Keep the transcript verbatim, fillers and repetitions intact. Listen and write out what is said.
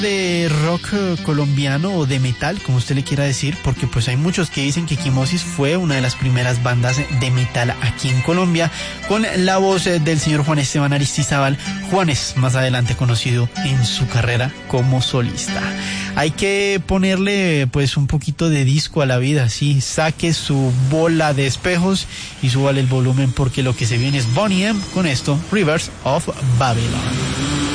De rock eh, colombiano o de metal, como usted le quiera decir, porque pues hay muchos que dicen que Equimosis fue una de las primeras bandas de metal aquí en Colombia, con la voz eh, del señor Juan Esteban Aristizábal, Juanes, más adelante conocido en su carrera como solista. Hay que ponerle pues un poquito de disco a la vida, sí, saque su bola de espejos y súbale el volumen porque lo que se viene es Boney M con esto, Rivers of Babylon.